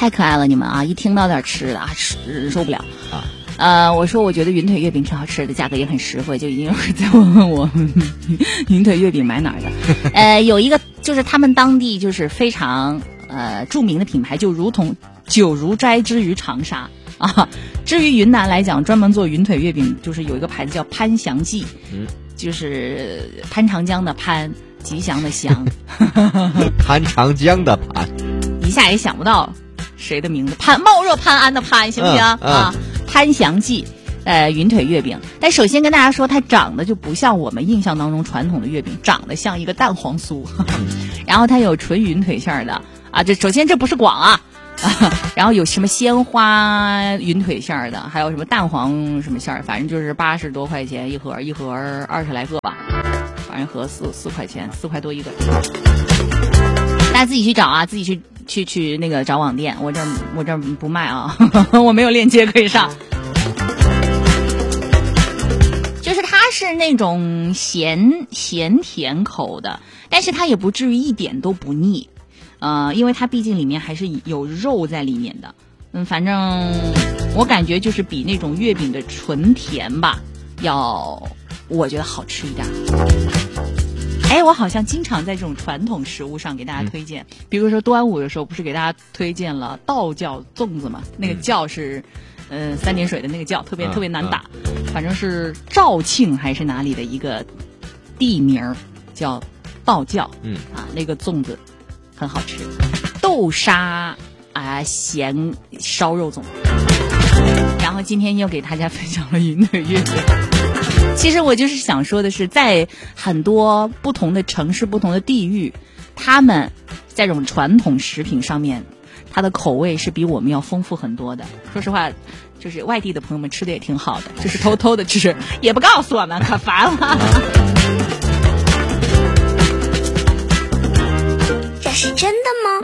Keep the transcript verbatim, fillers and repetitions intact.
太可爱了你们啊！一听到点吃的啊，吃受不了啊。呃，我说我觉得云腿月饼挺好吃的，价格也很实惠，就已经有人在问问我云腿月饼买哪儿的。呃，有一个就是他们当地就是非常呃著名的品牌，就如同九如斋之于长沙啊。至于云南来讲，专门做云腿月饼，就是有一个牌子叫潘祥记，嗯，就是潘长江的潘，吉祥的祥， 潘长江的潘， 一下也想不到谁的名字，潘冒热潘安的潘，行不行、嗯嗯、啊？潘祥记，呃，云腿月饼。但首先跟大家说，它长得就不像我们印象当中传统的月饼，长得像一个蛋黄酥。然后它有纯云腿馅的啊，这首先这不是广啊。啊，然后有什么鲜花云腿馅的，还有什么蛋黄什么馅儿，反正就是八十多块钱一盒，一盒二十来个吧，反正合四四块钱，四块多一个。大家自己去找啊，自己去去去那个找网店，我这儿我这儿不卖啊，我没有链接可以上。就是它是那种咸咸甜口的，但是它也不至于一点都不腻。呃，因为它毕竟里面还是有肉在里面的，嗯，反正我感觉就是比那种月饼的纯甜吧，要我觉得好吃一点。哎，我好像经常在这种传统食物上给大家推荐，嗯、比如说端午的时候，不是给大家推荐了道教粽子嘛？那个教是，嗯、呃，三点水的那个教，特别、嗯、特别难打，嗯、反正是肇庆还是哪里的一个地名叫道教，嗯啊，那个粽子。很好吃，豆沙啊咸烧肉粽。然后今天又给大家分享了云腿月饼。其实我就是想说的是，在很多不同的城市、不同的地域，他们在这种传统食品上面，它的口味是比我们要丰富很多的。说实话，就是外地的朋友们吃的也挺好的，就是偷偷的吃，也不告诉我们，可烦了。